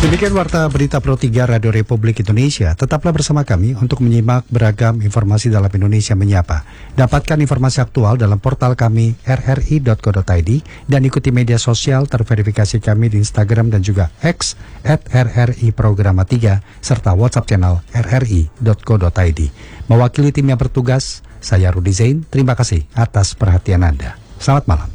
Demikian Warta Berita Pro 3 Radio Republik Indonesia. Tetaplah bersama kami untuk menyimak beragam informasi dalam Indonesia Menyapa. Dapatkan informasi aktual dalam portal kami rri.co.id dan ikuti media sosial terverifikasi kami di Instagram dan juga X @RRI-Programa3 serta WhatsApp channel rri.co.id. Mewakili tim yang bertugas, saya Rudi Zain. Terima kasih atas perhatian Anda. Selamat malam.